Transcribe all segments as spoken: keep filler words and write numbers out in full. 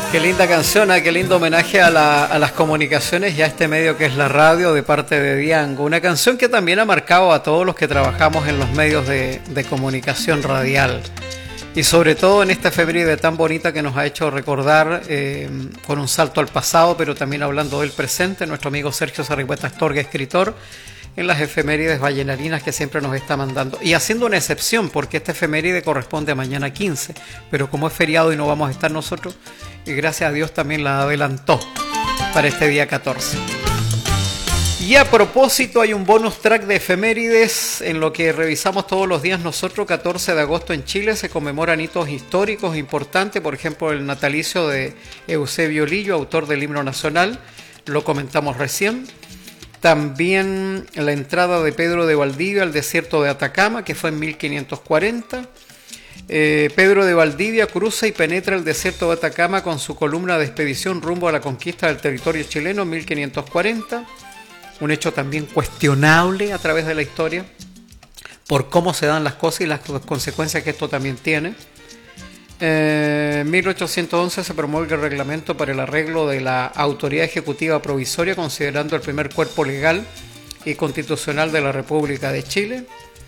Qué linda canción, ¿eh? Qué lindo homenaje a, la, a las comunicaciones y a este medio que es la radio de parte de Diango. Una canción que también ha marcado a todos los que trabajamos en los medios de, de comunicación radial. Y sobre todo en esta efeméride tan bonita que nos ha hecho recordar eh, con un salto al pasado, pero también hablando del presente, nuestro amigo Sergio Sarricueta Astorga, escritor, en las efemérides vallenarinas que siempre nos está mandando. Y haciendo una excepción, porque esta efeméride corresponde a mañana quince, pero como es feriado y no vamos a estar nosotros, y gracias a Dios también la adelantó para este día catorce. Y a propósito, hay un bonus track de efemérides en lo que revisamos todos los días nosotros. catorce de agosto en Chile se conmemoran hitos históricos importantes, por ejemplo el natalicio de Eusebio Lillo, autor del himno nacional, lo comentamos recién. También la entrada de Pedro de Valdivia al desierto de Atacama, que fue en mil quinientos cuarenta. Eh, Pedro de Valdivia cruza y penetra el desierto de Atacama con su columna de expedición rumbo a la conquista del territorio chileno en mil quinientos cuarenta. Un hecho también cuestionable a través de la historia por cómo se dan las cosas y las consecuencias que esto también tiene. En eh, mil ochocientos once se promulga el reglamento para el arreglo de la Autoridad Ejecutiva Provisoria, considerando el primer cuerpo legal y constitucional de la República de Chile.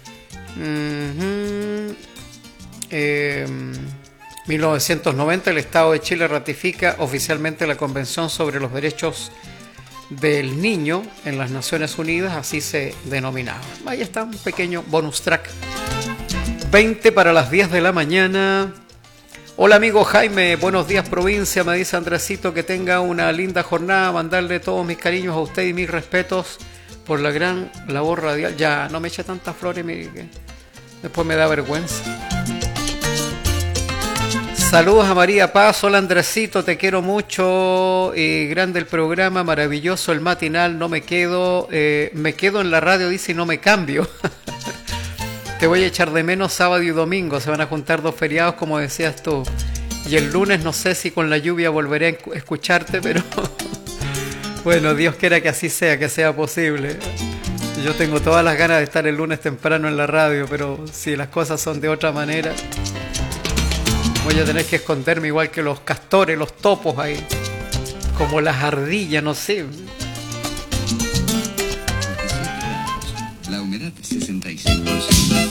Uh-huh. eh, mil novecientos noventa el Estado de Chile ratifica oficialmente la Convención sobre los Derechos del Niño en las Naciones Unidas, así se denominaba. Ahí está un pequeño bonus track. veinte para las diez de la mañana. Hola amigo Jaime, buenos días provincia, me dice Andresito, que tenga una linda jornada, mandarle todos mis cariños a usted y mis respetos por la gran labor radial. Ya, no me eche tantas flores, mire, que después me da vergüenza. Saludos a María Paz, hola Andresito, te quiero mucho, eh, grande el programa, maravilloso el matinal, no me quedo, eh, me quedo en la radio, dice, y no me cambio. Te voy a echar de menos sábado y domingo, se van a juntar dos feriados como decías tú. Y el lunes no sé si con la lluvia volveré a escucharte, pero bueno, Dios quiera que así sea, que sea posible. Yo tengo todas las ganas de estar el lunes temprano en la radio, pero si las cosas son de otra manera, voy a tener que esconderme igual que los castores, los topos ahí, como las ardillas, no sé. La humedad sesenta y seis por ciento.